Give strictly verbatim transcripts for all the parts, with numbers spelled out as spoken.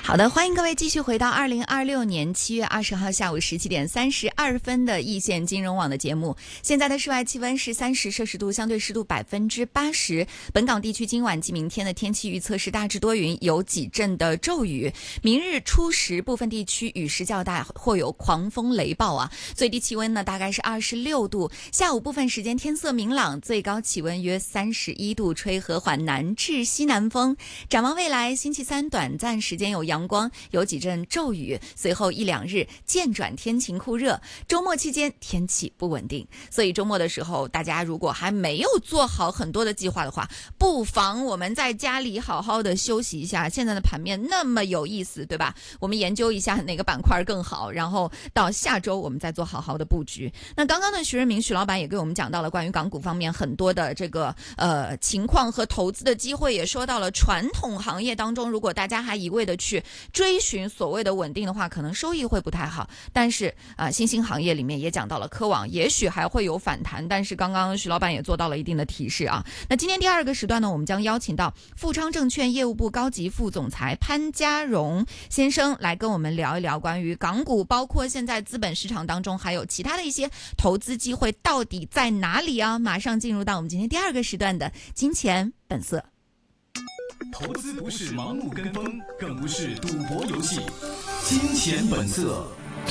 好的，欢迎各位继续回到二零二六年七月二十号下午十七点三十二分的易线金融网的节目。现在的室外气温是三十摄氏度，相对湿度百分之八十。本港地区今晚及明天的天气预测是大致多云，有几阵的骤雨。明日初时部分地区雨势较大，或有狂风雷暴啊。最低气温呢大概是二十六度。下午部分时间天色明朗，最高气温约三十一度，吹和缓南至西南风。展望未来，星期三短暂时间有阳光，有几阵骤雨，随后一两日渐转天晴酷热。周末期间天气不稳定，所以周末的时候，大家如果还没有做好很多的计划的话，不妨我们在家里好好的休息一下。现在的盘面那么有意思，对吧？我们研究一下哪个板块更好，然后到下周我们再做好好的布局。那刚刚呢，徐润明徐老板也给我们讲到了关于港股方面很多的这个呃情况和投资的机会，也说到了传统行业当中，如果大家还一味的去追寻所谓的稳定的话，可能收益会不太好。但是啊、呃，新兴行业里面也讲到了科网，也许还会有反弹。但是刚刚徐老板也做到了一定的提示啊。那今天第二个时段呢，我们将邀请到富昌证券业务部高级副总裁潘家荣先生来跟我们聊一聊关于港股，包括现在资本市场当中还有其他的一些投资机会到底在哪里啊？马上进入到我们今天第二个时段的金钱本色。 投资不是盲目跟风，更不是赌博游戏。金钱本色。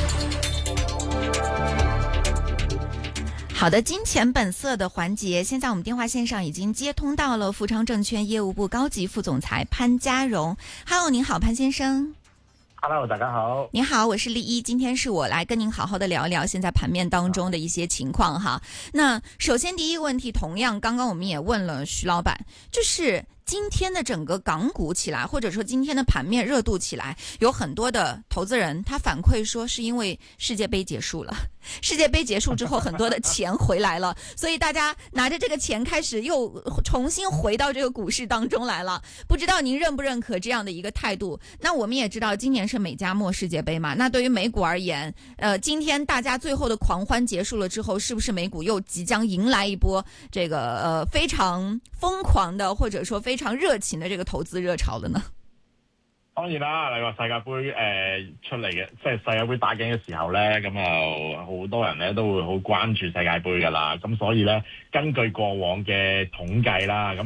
好的，金钱本色的环节，现在我们电话线上已经接通到了富昌证券业务部高级副总裁潘家荣。Hello， 您好，潘先生。 Hello， 大家好。 你好，我是丽一，今天是我来跟您好好的聊一聊现在盘面当中的一些情况哈。那首先第一个问题，同样刚刚我们也问了徐老板，就是今天的整个港股起来，或者说今天的盘面热度起来，有很多的投资人他反馈说是因为世界杯结束了，世界杯结束之后很多的钱回来了，所以大家拿着这个钱开始又重新回到这个股市当中来了。不知道您认不认可这样的一个态度？那我们也知道今年是美加墨世界杯嘛，那对于美股而言，呃，今天大家最后的狂欢结束了之后，是不是美股又即将迎来一波这个呃非常疯狂的，或者说非常热情的这个投資熱潮了呢？ 當然啦，你話世界盃誒、呃、出嚟嘅，即係世界盃打緊嘅時候咧，咁就好多人咧都會好關注世界盃㗎啦。咁所以咧，根據過往嘅統計啦，咁